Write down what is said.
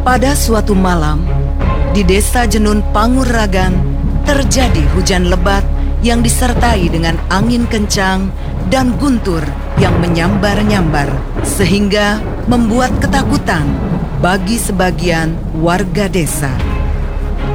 Pada suatu malam, di desa Jenun Panguragan, terjadi hujan lebat yang disertai dengan angin kencang dan guntur yang menyambar-nyambar, sehingga membuat ketakutan bagi sebagian warga desa.